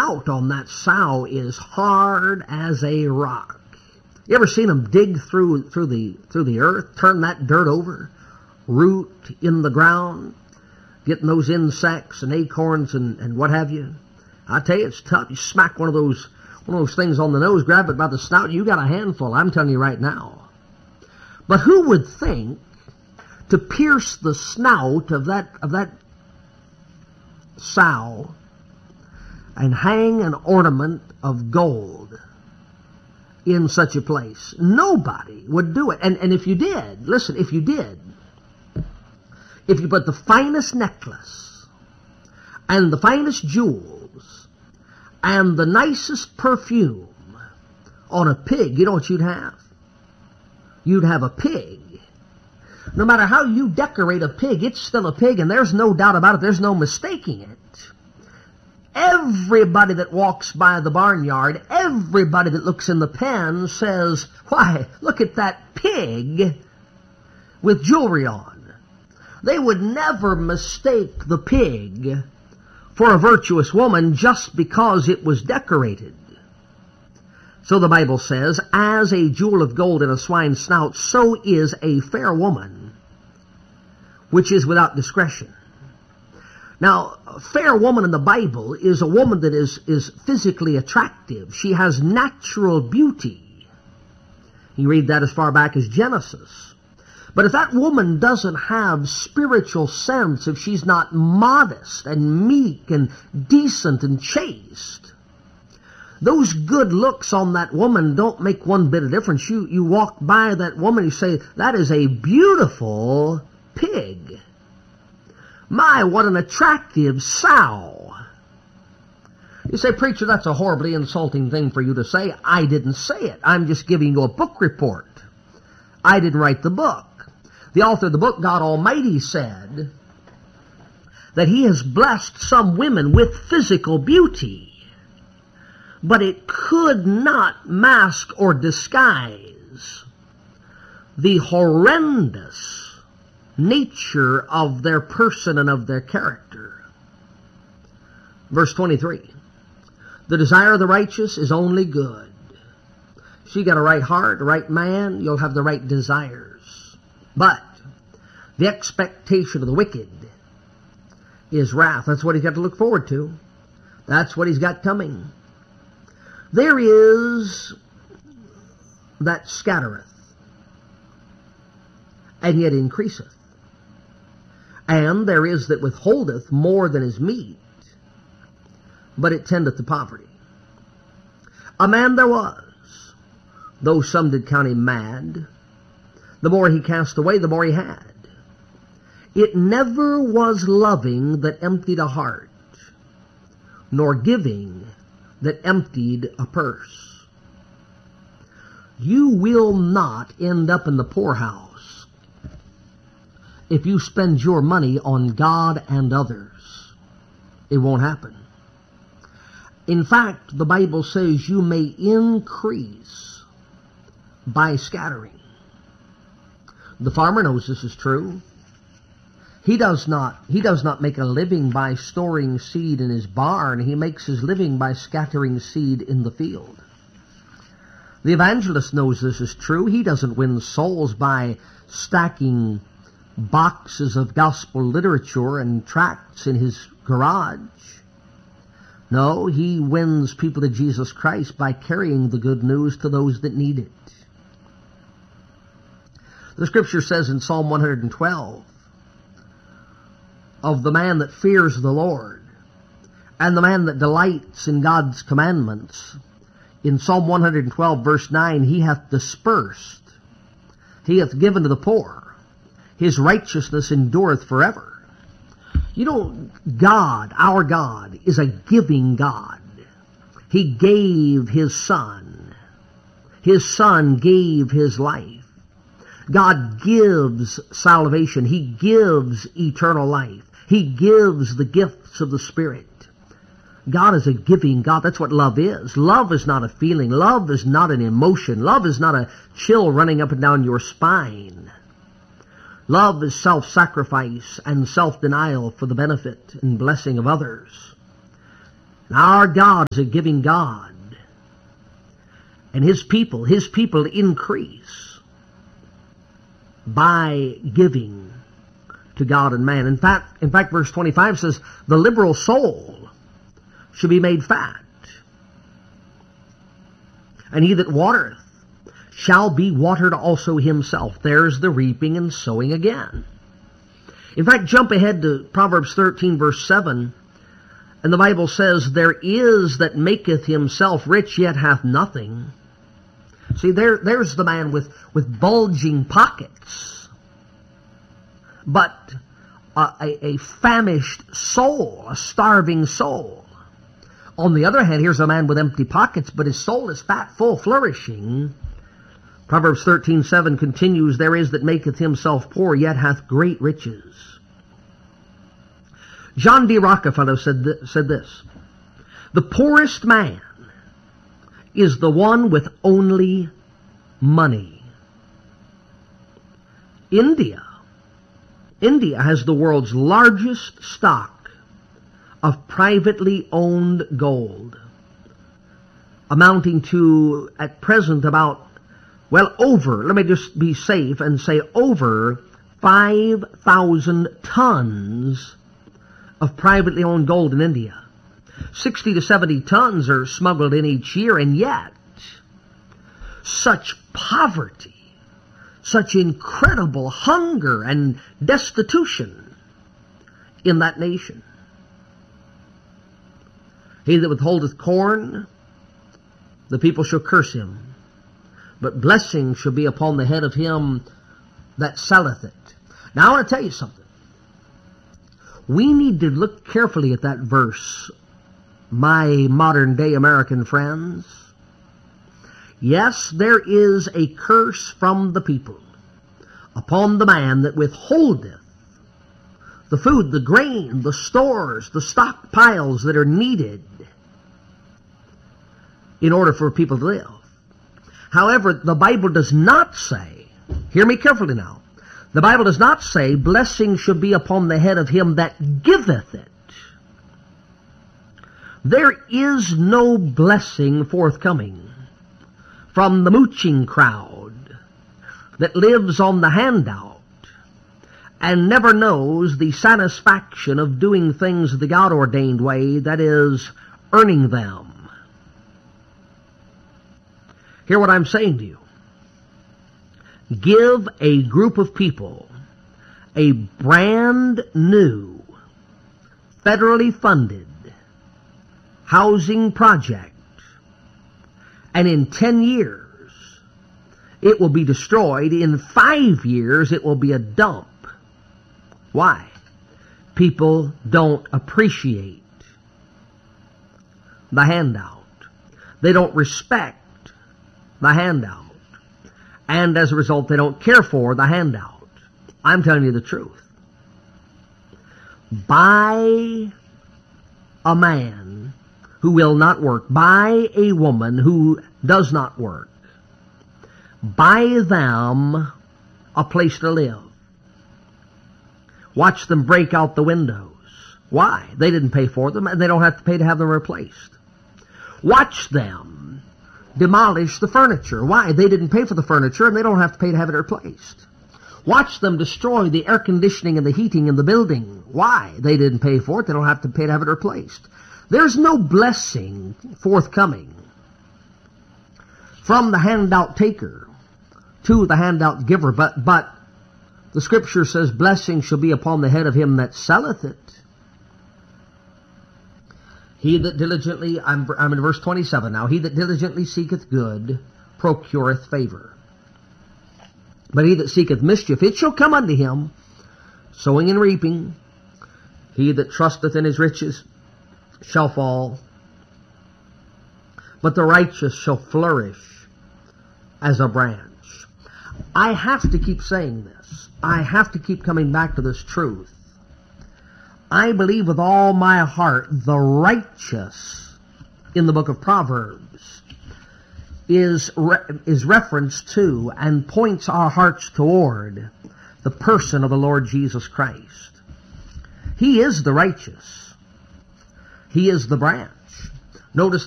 snout on that sow is hard as a rock. You ever seen them dig through the earth, turn that dirt over, root in the ground, getting those insects and acorns and what have you? I tell you, it's tough. You smack one of those things on the nose, grab it by the snout, you got a handful. I'm telling you right now. But who would think to pierce the snout of that sow and hang an ornament of gold in such a place? Nobody would do it. And if you did, listen, if you put the finest necklace and the finest jewels and the nicest perfume on a pig, you know what you'd have? You'd have a pig. No matter how you decorate a pig, it's still a pig, and there's no doubt about it. There's no mistaking it. Everybody that walks by the barnyard, everybody that looks in the pen says, why, look at that pig with jewelry on. They would never mistake the pig for a virtuous woman just because it was decorated. So the Bible says, as a jewel of gold in a swine's snout, so is a fair woman, which is without discretion. Now, a fair woman in the Bible is a woman that is physically attractive. She has natural beauty. You read that as far back as Genesis. But if that woman doesn't have spiritual sense, if she's not modest and meek and decent and chaste, those good looks on that woman don't make one bit of difference. You walk by that woman, you say, that is a beautiful pig. My, what an attractive sow. You say, preacher, that's a horribly insulting thing for you to say. I didn't say it. I'm just giving you a book report. I didn't write the book. The author of the book, God Almighty, said that He has blessed some women with physical beauty, but it could not mask or disguise the horrendous nature of their person and of their character. Verse 23, the desire of the righteous is only good. So you got a right heart, a right man, you'll have the right desires. But the expectation of the wicked is wrath. That's what he's got to look forward to. That's what he's got coming. There is that scattereth, and yet increaseth. And there is that withholdeth more than is meet, but it tendeth to poverty. A man there was, though some did count him mad, the more he cast away, the more he had. It never was loving that emptied a heart, nor giving that emptied a purse. You will not end up in the poorhouse if you spend your money on God and others. It won't happen. In fact, the Bible says you may increase by scattering. The farmer knows this is true. He does not make a living by storing seed in his barn. He makes his living by scattering seed in the field. The evangelist knows this is true. He doesn't win souls by stacking boxes of gospel literature and tracts in his garage. No, he wins people to Jesus Christ by carrying the good news to those that need it. The Scripture says in Psalm 112, of the man that fears the Lord and the man that delights in God's commandments, in Psalm 112, verse 9, he hath dispersed, he hath given to the poor, his righteousness endureth forever. You know, God, our God, is a giving God. He gave His Son. His Son gave His life. God gives salvation. He gives eternal life. He gives the gifts of the Spirit. God is a giving God. That's what love is. Love is not a feeling. Love is not an emotion. Love is not a chill running up and down your spine. Love is self-sacrifice and self-denial for the benefit and blessing of others. Now our God is a giving God. And His people increase by giving to God and man. In fact, verse 25 says, the liberal soul should be made fat. And he that watereth shall be watered also himself. There's the reaping and sowing again. In fact, jump ahead to Proverbs 13, verse 7, and the Bible says, there is that maketh himself rich, yet hath nothing. See, there's the man with bulging pockets, but a famished soul, a starving soul. On the other hand, here's a man with empty pockets, but his soul is fat, full, flourishing. Proverbs 13:7 continues, there is that maketh himself poor, yet hath great riches. John D. Rockefeller said this, the poorest man is the one with only money. India has the world's largest stock of privately owned gold, amounting to, at present, about, over, let me just be safe and say over 5,000 tons of privately owned gold in India. 60 to 70 tons are smuggled in each year, and yet such poverty, such incredible hunger and destitution in that nation. He that withholdeth corn, the people shall curse him, but blessing shall be upon the head of him that selleth it. Now I want to tell you something. We need to look carefully at that verse, my modern day American friends. Yes, there is a curse from the people upon the man that withholdeth the food, the grain, the stores, the stockpiles that are needed in order for people to live. However, the Bible does not say, hear me carefully now, the Bible does not say blessing should be upon the head of him that giveth it. There is no blessing forthcoming from the mooching crowd that lives on the handout and never knows the satisfaction of doing things the God-ordained way, that is, earning them. Hear what I'm saying to you. Give a group of people a brand new, federally funded housing project, and in 10 years it will be destroyed. In 5 years it will be a dump. Why? People don't appreciate the handout. They don't respect the handout. And as a result, they don't care for the handout. I'm telling you the truth. Buy a man who will not work. Buy a woman who does not work. Buy them a place to live. Watch them break out the windows. Why? They didn't pay for them, and they don't have to pay to have them replaced. Watch them demolish the furniture. Why? They didn't pay for the furniture, and they don't have to pay to have it replaced. Watch them destroy the air conditioning and the heating in the building. Why? They didn't pay for it. They don't have to pay to have it replaced. There's no blessing forthcoming from the handout taker to the handout giver, but the Scripture says, blessing shall be upon the head of him that selleth it. He that diligently, I'm in verse 27 now, he that diligently seeketh good procureth favor. But he that seeketh mischief, it shall come unto him, sowing and reaping. He that trusteth in his riches shall fall, but the righteous shall flourish as a branch. I have to keep saying this. I have to keep coming back to this truth. I believe with all my heart the righteous in the book of Proverbs is referenced to and points our hearts toward the person of the Lord Jesus Christ. He is the righteous. He is the branch. Notice